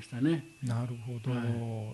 したね。 なるほど、 はい、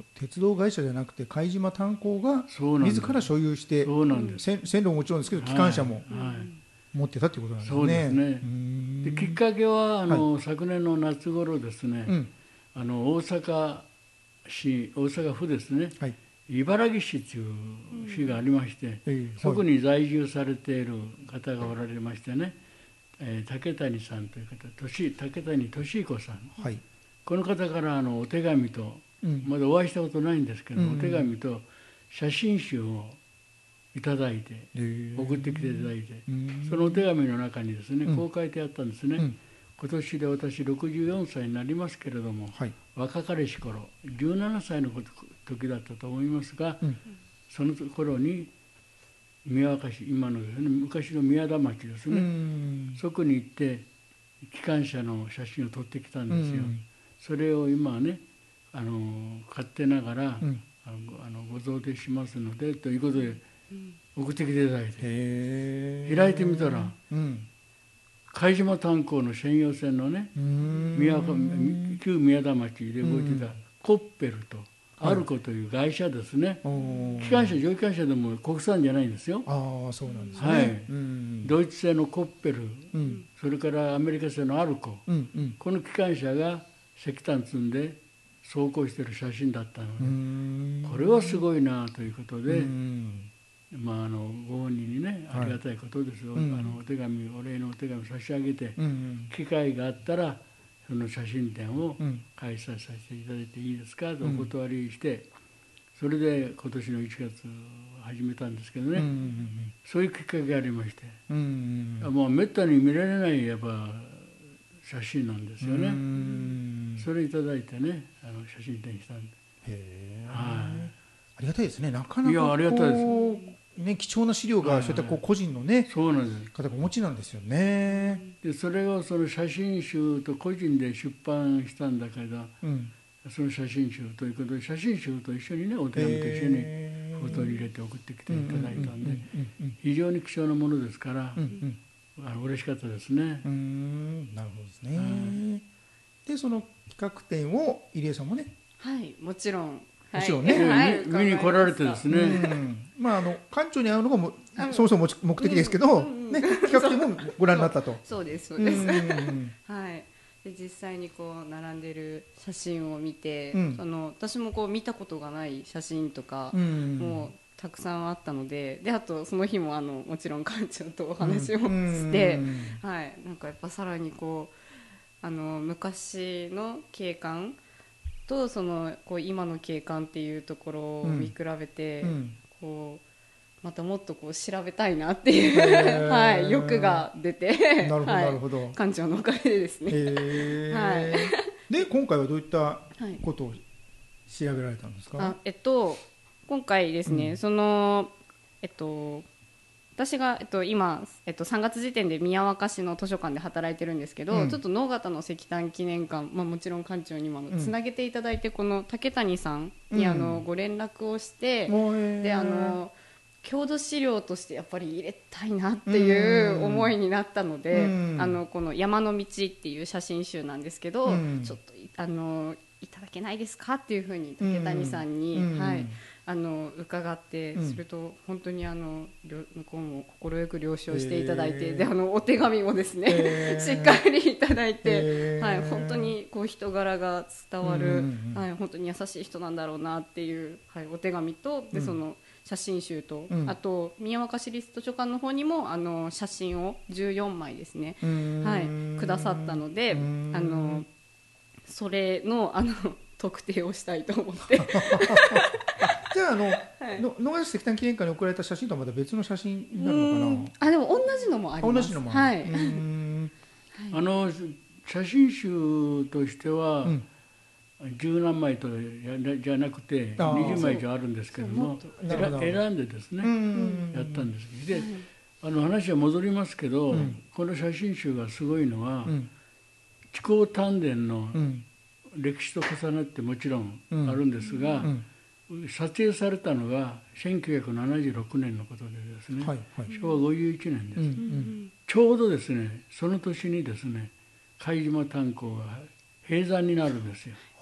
鉄道会社じゃなくて貝島炭鉱がそうなんです。 自ら所有して、 そうなんです。 線路ももちろんですけど機はい、 関車もはい。 持ってたということなんですそうですね。 ね。で、きっかけははい。 昨年の夏頃ですね、 うん。 大阪大阪府ですね、 はい。 茨木市という市がありまして、そはい。 こに在住されている方がおられましてね、竹谷さんという方、竹谷俊彦さん、 はい。 この方からお手紙と、 うん。 まだお会いしたことないんですけうど、お手ん。 紙と写真集をいただいて、 え送ってきていただいて、 うん。 そのお手紙の中にですね、 うん。 こう書いてあったんですね。 うん。 今年で私64歳になりますけれども、 はい。 若かりし頃、17歳の時だったと思いますが、 うん。 その頃に宮若市、今のですね、昔の宮田町ですうね、 ん。 そこに行って機関車の写真を撮ってきたんうですよ。 ん。 それを今ね、勝手ながらうん。 ご贈呈しますのでということで送ってきていただいて、 へえ。 開いてみたらうん。 貝島炭鉱の専用船のね、旧宮田町で動いてたコッペルとアルコという会社ですね。機関車、蒸気機関車でも国産じゃないんですよ。 ああ、そうなんですね。 はい。ドイツ製のコッペル、それからアメリカ製のアルコ、この機関車が石炭積んで走行している写真だったので、これはすごいなということで、ご本人にね、ありがたいことですよ、お礼のお手紙差し上げて、機会があったらその写真展を開催させていただいていいですかとお断りして、それで今年の1月始めたんですけどね、そういうきっかけがありまして、もうめったに見られないやっぱ写真なんですよね。それいただいてね、写真展したんで。 へえ。 はい。 ありがたいですね。なかなかいや、ありがたいです。 こうね、貴重な資料がそういったこう個人のね、 そうなんです。 方がお持ちなんですよね。 で、それをその写真集と個人で出版したんだけど、その写真集ということで、写真集と一緒にね、お手紙と一緒に封筒に入れて送ってきていただいたんで、非常に貴重なものですから、嬉しかったですね。 なるほどですね。で、その企画展を入江さんもね、 はい、もちろん。 もちろんね、 見に来られてですね、 館長に会うのがそもそも目的ですけど、企画展もご覧になったと。 そうです、そうです。はい。で、実際にこう並んでる写真を見て、私もこう見たことがない写真とかもうたくさんあったので、あとその日ももちろん館長とお話をして、はい、なんかやっぱさらにこう昔の景観とこう今の景観っていうところを見比べて、こうまたもっとこう調べたいなっていう、はい、欲が出て、 なるほどなるほど、 館長のおかげでですね。 はい。で今回はどういったことを調べられたんですか？ 今回ですね、私が、今、3月時点で宮若市の図書館で働いてるんですけど、ちょっと直方の石炭記念館、もちろん館長にもつなげていただいて、この竹谷さんにご連絡をして、で郷土資料としてやっぱり入れたいなっていう思いになったので、この山の道っていう写真集なんですけど、ちょっといただけないですかっていうふうに竹谷さんに、伺って、すると本当に向こうも快く了承していただいて、でお手紙もですね、しっかりいただいて、本当にこう人柄が伝わる、本当に優しい人なんだろうなっていう、お手紙と、でその写真集と、あと宮若市立図書館の方にも写真を14枚ですね、くださったので、それの特定をしたいと思ってじゃあ野ヶ石炭記念館に送られた写真とはまた別の写真になるのかな？ でも同じのもあります。 同じのもある。 写真集としては、十何枚とじゃなくて20枚以上あるんですけども、選んでですねやったんですけど、で話は戻りますけど、この写真集がすごいのは、智光丹田の歴史と重なってもちろんあるんですが、撮影されたのが1976年のことでですね、昭和51年です。ちょうどですねその年にですね貝島炭鉱が閉山になるんですよ。